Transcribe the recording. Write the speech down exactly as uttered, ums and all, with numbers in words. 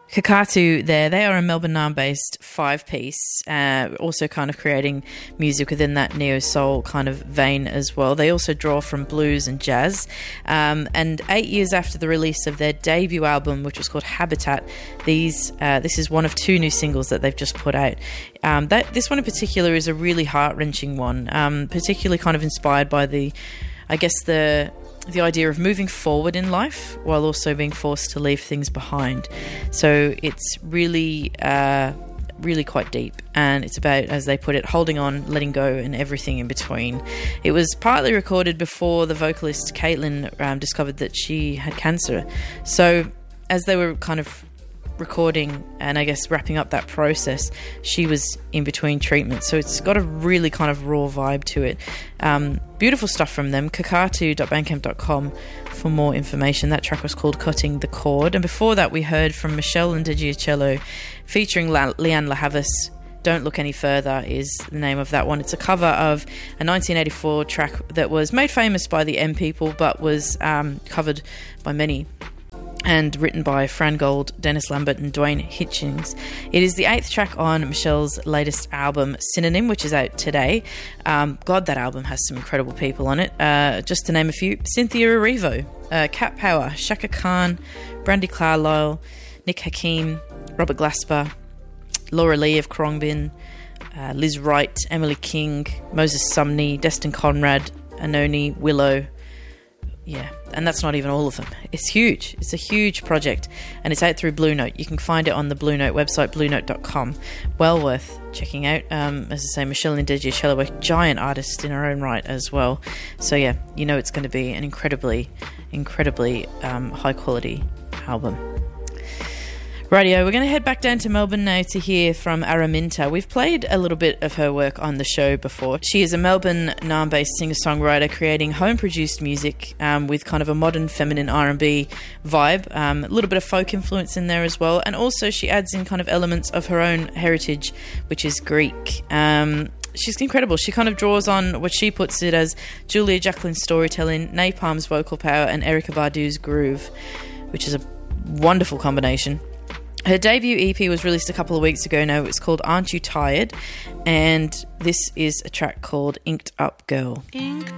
Kakatu there, they are a Melbourne Naarm-based five-piece, uh, also kind of creating music within that neo-soul kind of vein as well. They also draw from blues and jazz. Um, and eight years after the release of their debut album, which was called Habitat, these uh, this is one of two new singles that they've just put out. Um, that This one in particular is a really heart-wrenching one, um, particularly kind of inspired by the, I guess, the... the idea of moving forward in life while also being forced to leave things behind. So it's really, uh, really quite deep, and it's about, as they put it, holding on, letting go, and everything in between. It was partly recorded before the vocalist Caitlin um, discovered that she had cancer. So as they were kind of recording and I guess wrapping up that process, she was in between treatments, so it's got a really kind of raw vibe to it. Um, beautiful stuff from them. kakatu dot bandcamp dot com for more information. That track was called Cutting the Cord, and before that we heard from Michelle Ndegeocello featuring La- Leanne LaHavis. Don't Look Any Further is the name of that one. It's a cover of a nineteen eighty-four track that was made famous by the M People but was um, covered by many, and written by Fran Gold, Dennis Lambert and Dwayne Hitchings. It is the eighth track on Michelle's latest album, Synonym, which is out today. Um, God, that album has some incredible people on it. Uh, just to name a few: Cynthia Erivo, uh, Cat Power, Shaka Khan, Brandy Carlisle, Nick Hakim, Robert Glasper, Laura Lee of Khruangbin, uh, Liz Wright, Emily King, Moses Sumney, Destin Conrad, Anoni, Willow. Yeah, and that's not even all of them. It's huge. It's a huge project, and it's out through Blue Note. You can find it on the Blue Note website, blue note dot com. Well worth checking out. Um, as I say, Michelle Ndegeocello, a giant artist in her own right as well. So yeah, you know it's going to be an incredibly, incredibly um, high-quality album. Rightio, we're going to head back down to Melbourne now to hear from Araminta. We've played a little bit of her work on the show before. She is a Melbourne Naarm-based singer-songwriter creating home-produced music um, with kind of a modern feminine R and B vibe, um, a little bit of folk influence in there as well, and also she adds in kind of elements of her own heritage, which is Greek. Um, she's incredible. She kind of draws on what she puts it as Julia Jacqueline's storytelling, Napalm's vocal power, and Erykah Badu's groove, which is a wonderful combination. Her debut E P was released a couple of weeks ago now. It's called Aren't You Tired? And this is a track called Inked Up Girl. Inked